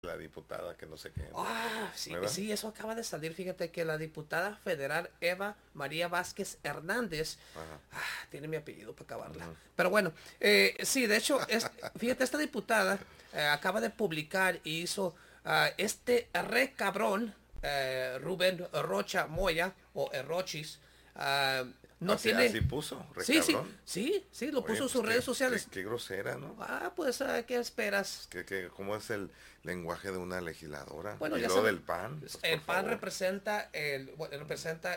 la diputada que no sé qué, ¿no? Ah, sí, ¿Verdad? sí, eso acaba de salir. Fíjate que la diputada federal Eva María Vázquez Hernández, Ajá. tiene mi apellido para acabarla. Ujú. Pero bueno, sí, de hecho, fíjate, esta diputada acaba de publicar y hizo este re cabrón, Rubén Rocha Moya, o Rochis, ah, no Así, tiene... así puso, re Sí, sí, cabrón. sí, sí, lo Oye, puso en pues sus redes qué, sociales. qué grosera, ¿no? Pues, ¿qué esperas? ¿Cómo es el lenguaje de una legisladora? Bueno, Y ya luego sabe, del PAN, pues por el PAN favor. representa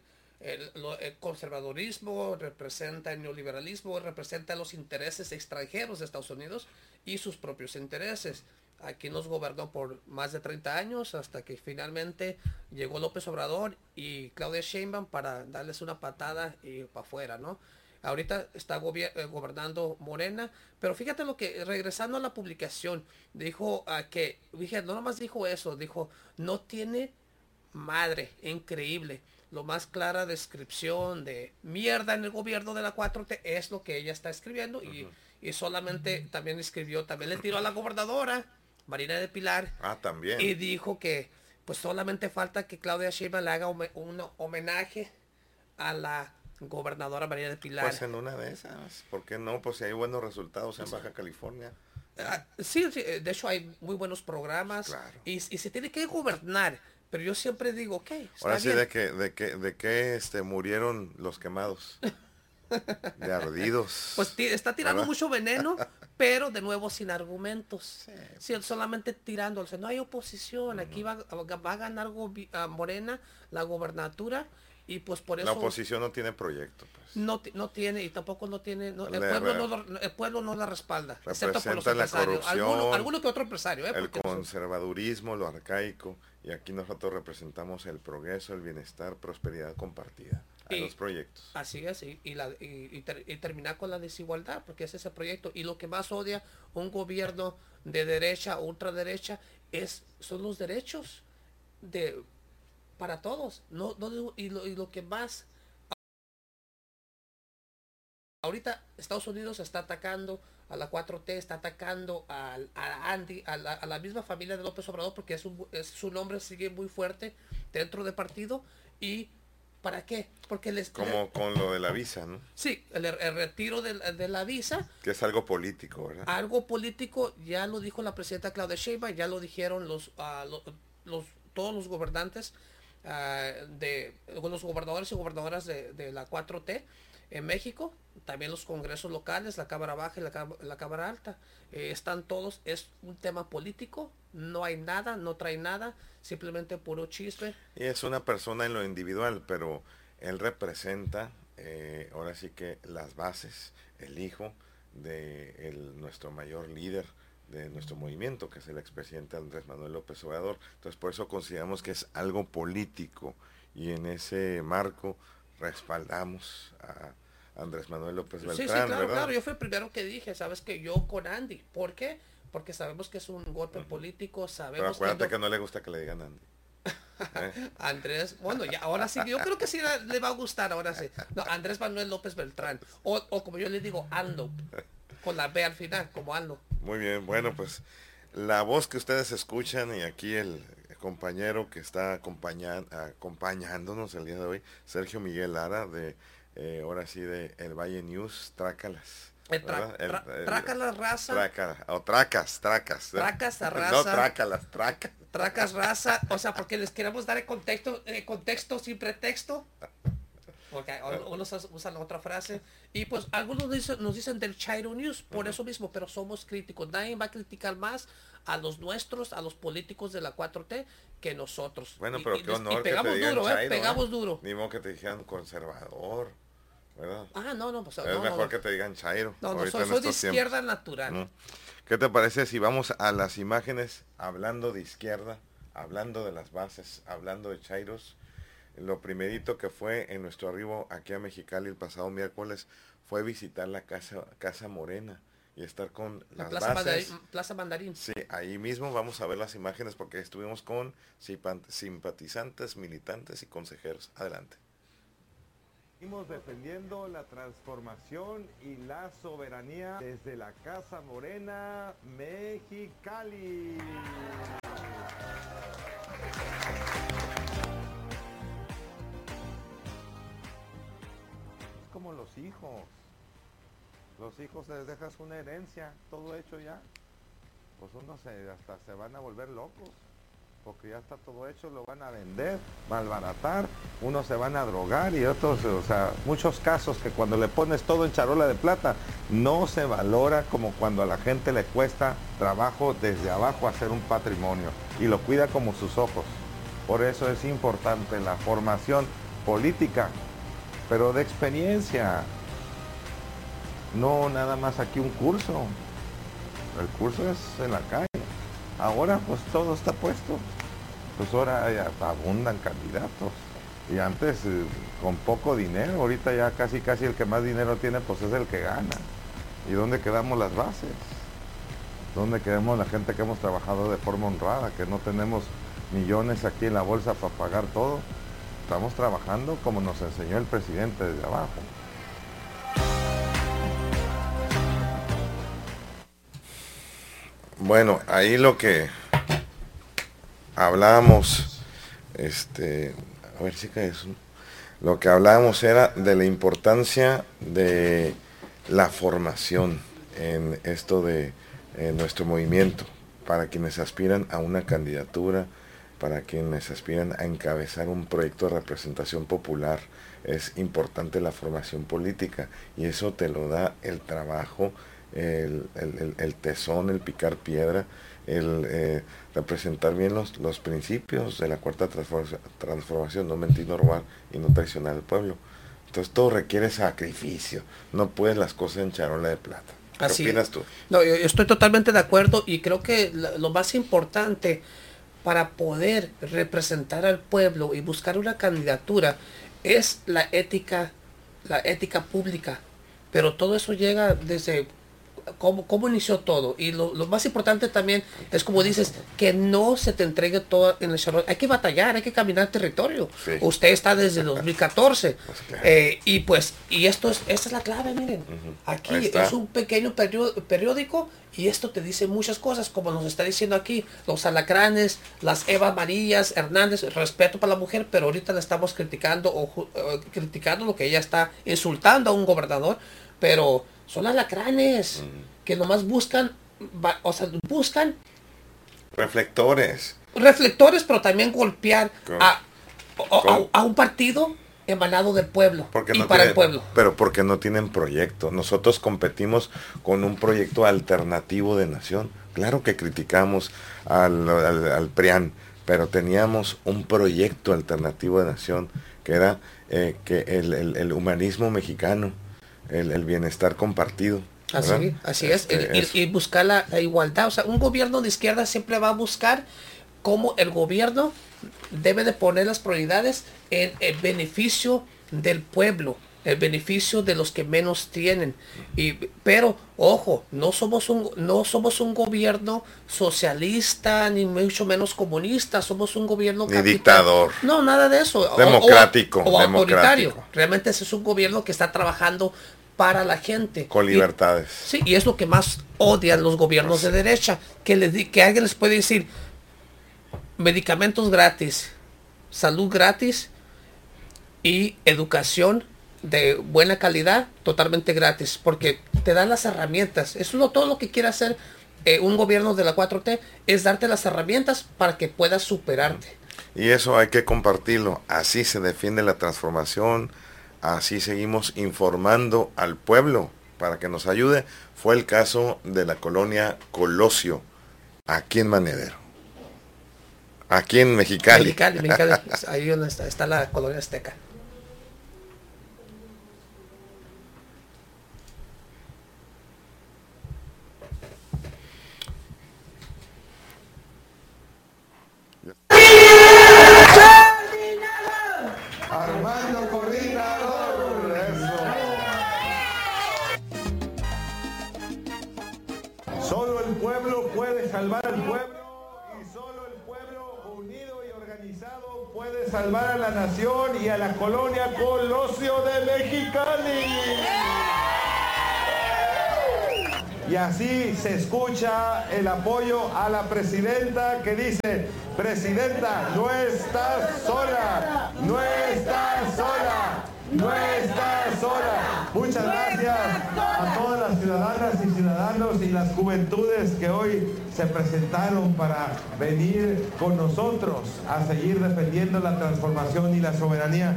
el conservadurismo, representa el neoliberalismo, representa los intereses extranjeros de Estados Unidos y sus propios intereses. Aquí nos gobernó por más de 30 años hasta que finalmente llegó López Obrador y Claudia Sheinbaum para darles una patada y para afuera, ¿no? Ahorita está gobernando Morena, pero fíjate lo que, regresando a la publicación, dijo dije, no nomás dijo eso, dijo, no tiene madre, increíble. Lo más clara descripción de mierda en el gobierno de la 4T es lo que ella está escribiendo y solamente también escribió, también le tiró a la gobernadora, Marina de Pilar, Ah, y también. dijo que pues solamente falta que Claudia Sheinbaum le haga un homenaje a la gobernadora María de Pues Pilar. en una de esas, ¿por qué no? Pues si hay buenos resultados en Baja California, ¿verdad? Sí, sí, de hecho hay muy buenos Pues programas claro. y se tiene que gobernar, pero yo siempre digo, ok, Ahora está sí, bien. de qué murieron los quemados, de Pues ardidos, está tirando ¿verdad? mucho veneno, pero de nuevo sin argumentos. Sí, Sí, pues. solamente tirándose. No hay oposición. Aquí Ujú. va a ganar Morena la gobernatura y pues por La eso oposición no tiene proyecto, pues. no tiene y tampoco no tiene, Le re- el pueblo no la respalda, excepto por los representa la empresarios. corrupción, Alguno que otro empresario, el porque no son... conservadurismo, lo arcaico, y aquí nosotros representamos el progreso, el bienestar, prosperidad compartida. Hay dos Y proyectos. así es, y terminar con la desigualdad, porque ese es el proyecto. Y lo que más odia un gobierno de derecha o ultraderecha son los derechos de para todos. Y lo que más ahorita Estados Unidos está atacando a la 4T, está atacando Andy, a la misma familia de López Obrador, porque su nombre sigue muy fuerte dentro del partido. ¿Y para qué? Porque Como con lo de la visa, ¿no? sí, el retiro de la visa, Que es algo político, ¿verdad? algo político, ya lo dijo la presidenta Claudia Sheinbaum, ya lo dijeron los todos los gobernantes los gobernadores y gobernadoras de la 4T en México, también los congresos locales, la Cámara Baja y la Cámara Alta, están todos, es un tema político, no hay nada, no trae nada, simplemente puro chisme. Y es una persona en lo individual, pero él representa, ahora sí que las bases, el hijo de nuestro mayor líder de nuestro movimiento, que es el expresidente Andrés Manuel López Obrador. Entonces por eso consideramos que es algo político y en ese marco respaldamos a Andrés Manuel López Sí, sí, Beltrán, claro, ¿verdad? claro. Yo fui el primero que dije, sabes que yo con Andy. ¿Por qué? Porque sabemos que es un golpe Ujú. político, Pero sabemos que acuérdate no, que no le gusta que le digan Andy. ¿Eh? Andrés, bueno, ya ahora sí, yo creo que sí le va a gustar, ahora sí. No, Andrés Manuel López Beltrán. O como yo le digo, Ando, con la B al final, como Ando. Muy bien, bueno, pues la voz que ustedes escuchan y aquí el compañero que está acompañándonos el día de hoy, Sergio Miguel Lara, de ahora sí de El Valle News, Trácalas, ¿verdad? Traca la raza, Trácala, o Tracas, Tracas, ¿eh? tracas a No, raza, Trácalas, Tracas. tracas raza, o sea, porque les queremos dar el contexto sin pretexto. Porque unos usan otra frase. Y pues algunos nos dicen del Chairo News por Ujú. eso mismo, pero somos críticos. Nadie va a criticar más a los nuestros, a los políticos de la 4T que nosotros. Bueno, pero qué Y honor que te pegamos digan duro, ¿eh? Chairo, ¿eh? Pegamos duro. Ni modo que te dijeran conservador, ¿verdad? No, no, pues, Es no, no, mejor no. que te digan Chairo, No, no, ahorita en soy de estos izquierda tiempos. natural. ¿No? ¿Qué te parece si vamos a las imágenes hablando de izquierda, hablando de las bases, hablando de Chairos? Lo primerito que fue en nuestro arribo aquí a Mexicali el pasado miércoles fue visitar la Casa Morena y estar con La las bases. Plaza Mandarín. Sí, ahí mismo vamos a ver las imágenes porque estuvimos con simpatizantes, militantes y consejeros. Adelante. Seguimos defendiendo la transformación y la soberanía desde la Casa Morena, Mexicali. Es como los hijos. Los hijos les dejas una herencia, todo hecho ya. Pues hasta se van a volver locos, porque ya está todo hecho, lo van a vender, malbaratar, unos se van a drogar y otros, o sea, muchos casos que cuando le pones todo en charola de plata, no se valora como cuando a la gente le cuesta trabajo desde abajo hacer un patrimonio y lo cuida como sus ojos. Por eso es importante la formación política, pero de experiencia, no nada más aquí un curso. El curso es en la calle. Ahora pues todo está puesto. Pues ahora ya abundan candidatos. Y antes con poco dinero, ahorita ya casi el que más dinero tiene pues es el que gana. ¿Y dónde quedamos las bases? ¿Dónde quedamos la gente que hemos trabajado de forma honrada, que no tenemos millones aquí en la bolsa para pagar todo? Estamos trabajando como nos enseñó el presidente desde abajo. Bueno, ahí lo que hablábamos, a ver si cae eso. Lo que hablábamos era de la importancia de la formación en esto de nuestro movimiento, para quienes aspiran a una candidatura, para quienes aspiran a encabezar un proyecto de representación popular. Es importante la formación política y eso te lo da el trabajo, el tesón, el picar piedra, el representar bien los principios de la cuarta transformación, no mentir, no robar y no traicionar al pueblo. Entonces todo requiere sacrificio, no puedes las cosas en charola de plata. ¿Qué opinas tú? No, yo estoy totalmente de acuerdo y creo que lo más importante para poder representar al pueblo y buscar una candidatura es la ética pública. Pero todo eso llega desde cómo inició todo. Y lo más importante también es, como dices, que no se te entregue todo en el charol. Hay que batallar, hay que caminar territorio. Sí. Usted está desde 2014. Pues claro. Y esta es la clave, miren. Aquí es un pequeño periódico y esto te dice muchas cosas, como nos está diciendo aquí, los alacranes, las Eva Marías Hernández, respeto para la mujer, pero ahorita la estamos criticando criticando lo que ella está insultando a un gobernador, pero son alacranes que nomás buscan reflectores, pero también golpear a un partido emanado del pueblo para el pueblo. Pero porque no tienen proyecto. Nosotros competimos con un proyecto alternativo de nación. Claro que criticamos al PRIAN, pero teníamos un proyecto alternativo de nación que era que el humanismo mexicano, el bienestar compartido. Así es. Y buscar la igualdad. O sea, un gobierno de izquierda siempre va a buscar cómo el gobierno debe de poner las prioridades en el beneficio del pueblo, el beneficio de los que menos tienen. Pero ojo, no somos un gobierno socialista ni mucho menos comunista, somos un gobierno ni dictador. No, nada de eso. Democrático. O autoritario. Realmente ese es un gobierno que está trabajando para la gente. Con libertades. Sí, y es lo que más odian los gobiernos de derecha, que alguien les puede decir medicamentos gratis, salud gratis y educación de buena calidad totalmente gratis, porque te dan las herramientas. Eso es todo lo que quiere hacer un gobierno de la 4T, es darte las herramientas para que puedas superarte. Y eso hay que compartirlo. Así se defiende la transformación, así seguimos informando al pueblo para que nos ayude. Fue el caso de la colonia Colosio, aquí en Manedero, aquí en Mexicali. Ahí donde está la colonia azteca. Armando Coordinador, eso. Solo el pueblo puede salvar al pueblo y solo el pueblo unido y organizado puede salvar a la nación y a la colonia Colosio de Mexicali. Y así se escucha el apoyo a la presidenta que dice: presidenta, no estás sola, no estás sola, no estás sola. Muchas gracias a todas las ciudadanas y ciudadanos y las juventudes que hoy se presentaron para venir con nosotros a seguir defendiendo la transformación y la soberanía.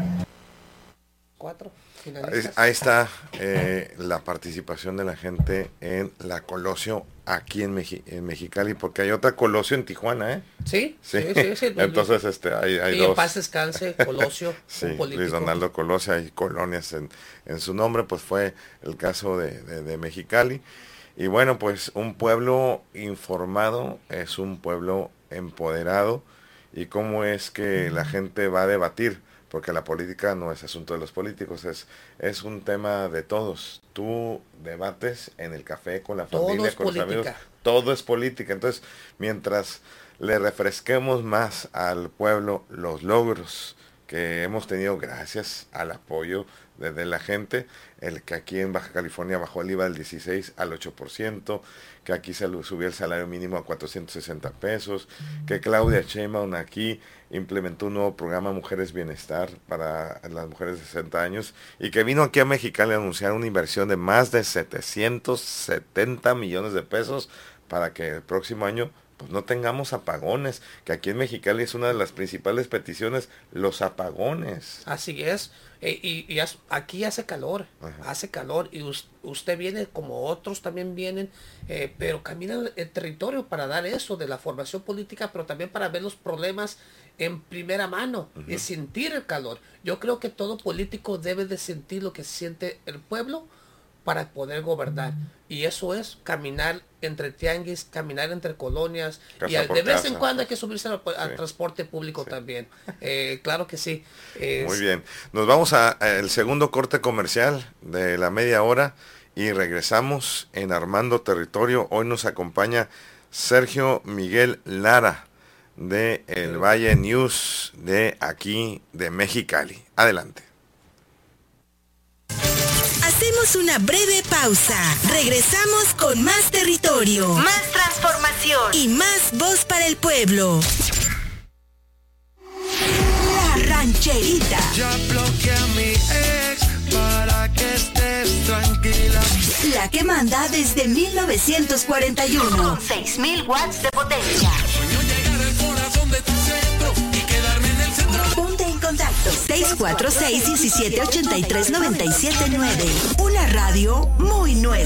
4. Ahí está la participación de la gente en la Colosio aquí en Mexicali, porque hay otra Colosio en Tijuana, ¿eh? Sí. Entonces hay y dos. En paz descanse, Colosio, sí, un político. Luis Donaldo Colosio, hay colonias en su nombre, pues fue el caso de Mexicali. Y bueno, pues un pueblo informado es un pueblo empoderado. ¿Y cómo es que la gente va a debatir? Porque la política no es asunto de los políticos, es un tema de todos. Tú debates en el café con la familia, con los amigos. Todo es política. Entonces, mientras le refresquemos más al pueblo los logros que hemos tenido gracias al apoyo de la gente, el que aquí en Baja California bajó el IVA del 16 al 8%, que aquí se subió el salario mínimo a 460 pesos, que Claudia Sheinbaum aquí implementó un nuevo programa Mujeres Bienestar para las mujeres de 60 años y que vino aquí a Mexicali a anunciar una inversión de más de 770 millones de pesos para que el próximo año pues no tengamos apagones, que aquí en Mexicali es una de las principales peticiones, los apagones. Así es, y aquí hace calor, y usted viene como otros también vienen, pero caminan el territorio para dar eso de la formación política, pero también para ver los problemas en primera mano y sentir el calor. Yo creo que todo político debe de sentir lo que siente el pueblo para poder gobernar. Y eso es caminar entre tianguis, caminar entre colonias, casa y de vez en cuando hay que subirse al transporte público también. Claro que sí. Muy bien. Nos vamos al segundo corte comercial de la media hora y regresamos en Armando Territorio. Hoy nos acompaña Sergio Miguel Lara de El Valle News de aquí de Mexicali. Adelante. Hacemos una breve pausa. Regresamos con más territorio, más transformación y más voz para el pueblo. La Rancherita. Ya bloqueé a mi ex para que estés tranquila. La que manda desde 1941. Con 6,000 watts de potencia. Sueño llegar al corazón de tu centro y quedarme en el centro. Ponte en contacto 646-1783-979. Una radio muy nuestra.